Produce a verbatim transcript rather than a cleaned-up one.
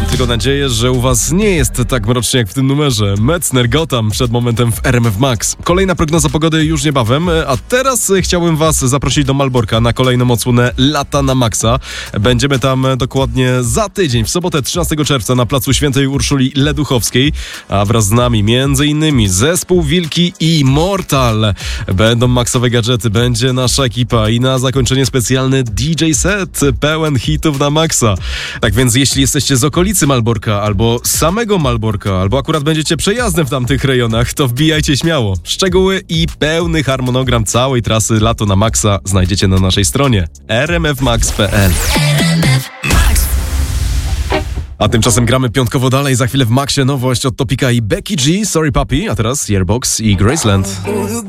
Mam tylko nadzieję, że u was nie jest tak mrocznie jak w tym numerze. Metzner Gotham przed momentem w R M F Max. Kolejna prognoza pogody już niebawem, a teraz chciałbym was zaprosić do Malborka na kolejną odsłonę Lata na Maxa. Będziemy tam dokładnie za tydzień, w sobotę trzynastego czerwca na placu Świętej Urszuli Leduchowskiej, a wraz z nami między innymi zespół Wilki i Immortal. Będą maksowe gadżety, będzie nasza ekipa i na zakończenie specjalny D J set pełen hitów na maksa. Tak więc jeśli jesteście z okolicy Malborka, albo z samego Malborka, albo akurat będziecie przejazdem w tamtych rejonach, to wbijajcie śmiało. Szczegóły i pełny harmonogram całej trasy Lato na Maxa znajdziecie na naszej stronie r m f max kropka p l. A tymczasem gramy piątkowo dalej. Za chwilę w Maxie nowość od Topika i Becky G, Sorry Papi, a teraz Yearbox i Graceland.